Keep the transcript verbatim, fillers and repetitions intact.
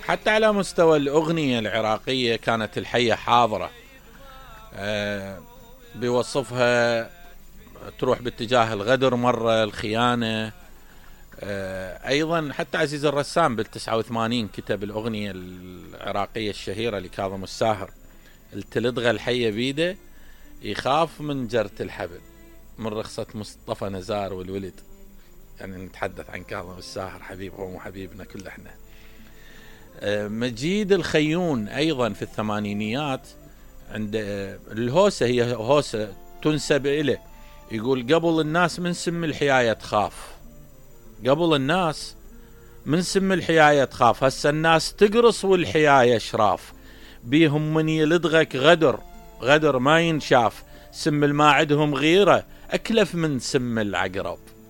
حتى على مستوى الأغنية العراقية كانت الحية حاضرة. أه بيوصفها تروح باتجاه الغدر مرة، الخيانة. أه أيضا حتى عزيز الرسام بالتسعة وثمانين كتب الأغنية العراقية الشهيرة لكاظم الساهر، التلدغى الحية بيده يخاف من جرة الحبل، من رخصة مصطفى نزار والولد. يعني نتحدث عن كاظم الساهر، حبيب هو حبيبنا كل احنا. مجيد الخيون أيضا في الثمانينيات عند الهوسة، هي هوسة تنسب إليه، يقول قبل الناس من سم الحياية تخاف، قبل الناس من سم الحياية تخاف، هسه الناس تقرص والحياية شراف، بيهم من يلدغك غدر، غدر ما ينشاف، سم الماعدهم غيرة أكلف من سم العقرب.